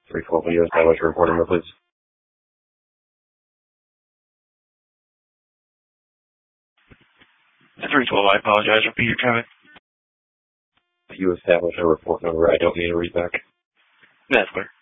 312, will you establish a report number, please? The 312, I apologize. Repeat your comment. You establish a report number. I don't need to read back. That's clear.